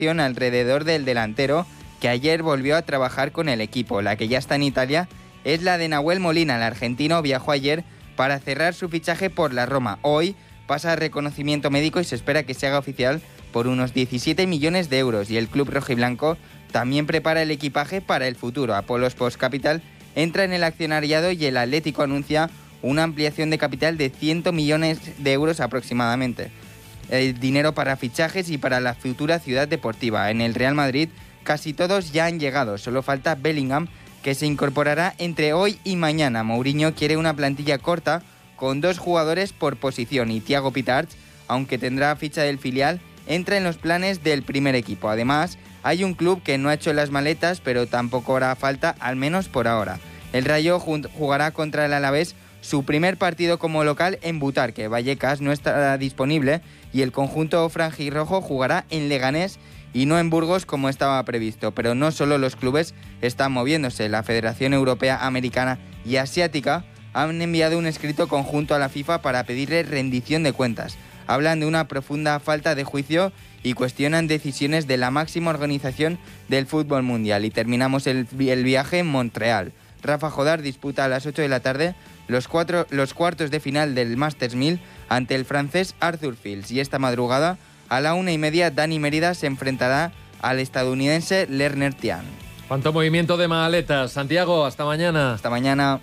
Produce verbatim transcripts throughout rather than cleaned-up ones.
alrededor del delantero, que ayer volvió a trabajar con el equipo. La que ya está en Italia es la de Nahuel Molina. El argentino viajó ayer para cerrar su fichaje por la Roma. Hoy pasa a reconocimiento médico y se espera que se haga oficial por unos diecisiete millones de euros. Y el club rojiblanco también prepara el equipaje para el futuro. Apollo Sports Capital entra en el accionariado y el Atlético anuncia una ampliación de capital de cien millones de euros aproximadamente. El dinero para fichajes y para la futura ciudad deportiva. En el Real Madrid casi todos ya han llegado, solo falta Bellingham, que se incorporará entre hoy y mañana. Mourinho quiere una plantilla corta con dos jugadores por posición y Thiago Pitarch, aunque tendrá ficha del filial, entra en los planes del primer equipo. Además, hay un club que no ha hecho las maletas, pero tampoco hará falta, al menos por ahora. El Rayo jugará contra el Alavés su primer partido como local en Butarque. Vallecas no estará disponible y el conjunto franjirrojo jugará en Leganés y no en Burgos como estaba previsto. Pero no solo los clubes están moviéndose. La Federación Europea, Americana y Asiática han enviado un escrito conjunto a la FIFA para pedirle rendición de cuentas. Hablan de una profunda falta de juicio y cuestionan decisiones de la máxima organización del fútbol mundial. Y terminamos el, el viaje en Montreal. Rafa Jodar disputa a las ocho de la tarde los, cuatro, los cuartos de final del Masters mil ante el francés Arthur Fields. Y esta madrugada, a la una y media, Dani Mérida se enfrentará al estadounidense Lerner Tian. ¿Cuánto movimiento de maletas? Santiago, hasta mañana. Hasta mañana.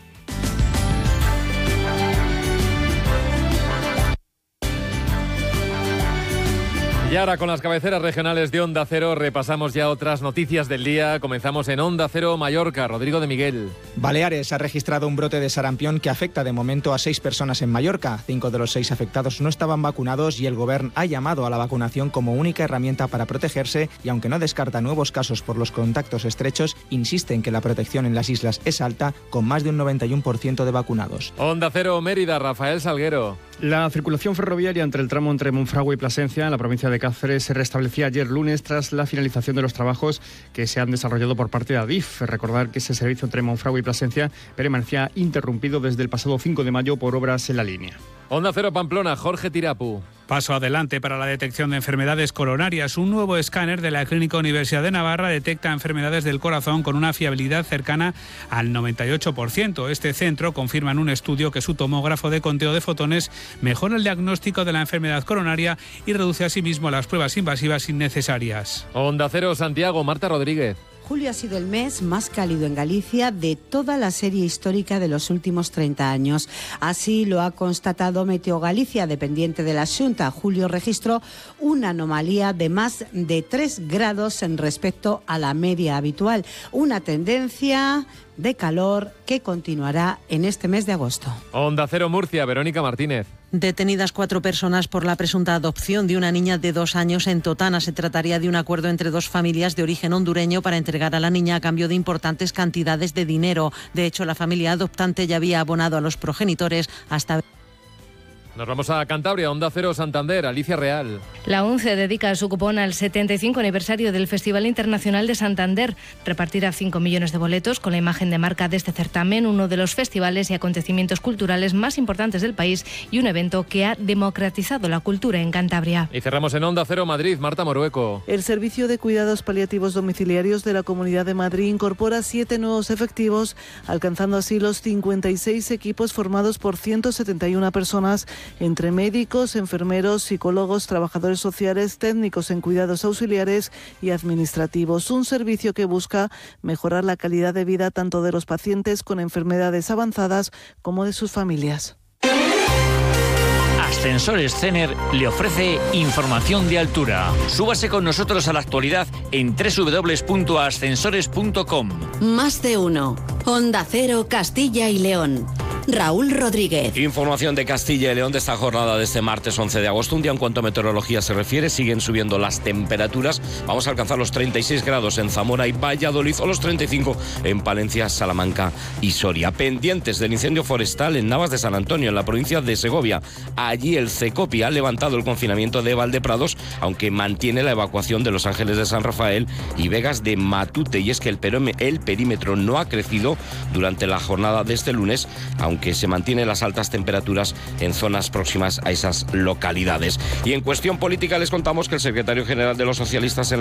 Y ahora con las cabeceras regionales de Onda Cero repasamos ya otras noticias del día. Comenzamos en Onda Cero Mallorca. Rodrigo de Miguel. Baleares ha registrado un brote de sarampión que afecta de momento a seis personas en Mallorca. Cinco de los seis afectados no estaban vacunados y el Govern ha llamado a la vacunación como única herramienta para protegerse y aunque no descarta nuevos casos por los contactos estrechos, insiste en que la protección en las islas es alta, con más de un noventa y uno por ciento de vacunados. Onda Cero Mérida, Rafael Salguero. La circulación ferroviaria entre el tramo entre Monfragüe y Plasencia, en la provincia de Cáceres, se restablecía ayer lunes tras la finalización de los trabajos que se han desarrollado por parte de Adif. Recordar que ese servicio entre Monfragüe y Plasencia permanecía interrumpido desde el pasado cinco de mayo por obras en la línea. Onda Cero Pamplona, Jorge Tirapu. Paso adelante para la detección de enfermedades coronarias. Un nuevo escáner de la Clínica Universidad de Navarra detecta enfermedades del corazón con una fiabilidad cercana al noventa y ocho por ciento. Este centro confirma en un estudio que su tomógrafo de conteo de fotones mejora el diagnóstico de la enfermedad coronaria y reduce asimismo las pruebas invasivas innecesarias. Onda Cero Santiago, Marta Rodríguez. Julio ha sido el mes más cálido en Galicia de toda la serie histórica de los últimos treinta años. Así lo ha constatado Meteo Galicia, dependiente de la Xunta. Julio registró una anomalía de más de tres grados en respecto a la media habitual. Una tendencia de calor que continuará en este mes de agosto. Onda Cero Murcia, Verónica Martínez. Detenidas cuatro personas por la presunta adopción de una niña de dos años en Totana. Se trataría de un acuerdo entre dos familias de origen hondureño para entregar a la niña a cambio de importantes cantidades de dinero. De hecho, la familia adoptante ya había abonado a los progenitores hasta... Nos vamos a Cantabria, Onda Cero Santander, Alicia Real. La UNCE dedica su cupón al setenta y cinco aniversario del Festival Internacional de Santander. Repartirá cinco millones de boletos con la imagen de marca de este certamen, uno de los festivales y acontecimientos culturales más importantes del país y un evento que ha democratizado la cultura en Cantabria. Y cerramos en Onda Cero Madrid, Marta Morueco. El Servicio de Cuidados Paliativos Domiciliarios de la Comunidad de Madrid incorpora siete nuevos efectivos, alcanzando así los cincuenta y seis equipos formados por ciento setenta y una personas, entre médicos, enfermeros, psicólogos, trabajadores sociales, técnicos en cuidados auxiliares y administrativos. Un servicio que busca mejorar la calidad de vida tanto de los pacientes con enfermedades avanzadas como de sus familias. Ascensores Cener le ofrece información de altura. Súbase con nosotros a la actualidad en doble u doble u doble u punto ascensores punto com. Más de uno. Onda Cero, Castilla y León. Raúl Rodríguez. Información de Castilla y León de esta jornada de este martes once de agosto. Un día en cuanto a meteorología se refiere, siguen subiendo las temperaturas. Vamos a alcanzar los treinta y seis grados en Zamora y Valladolid o los treinta y cinco en Palencia, Salamanca y Soria. Pendientes del incendio forestal en Navas de San Antonio, en la provincia de Segovia. Allí el CECOPI ha levantado el confinamiento de Valdeprados, aunque mantiene la evacuación de Los Ángeles de San Rafael y Vegas de Matute. Y es que el, el perímetro no ha crecido durante la jornada de este lunes, aunque aunque se mantienen las altas temperaturas en zonas próximas a esas localidades. Y en cuestión política les contamos que el secretario general de los socialistas en